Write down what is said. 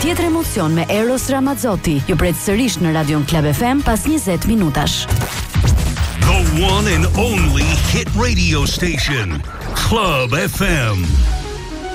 tjetër emocion me Eros Ramazzotti. Ju pret sërish në Radion Club FM pas 20 minutash. The one and only hit radio station, Club FM.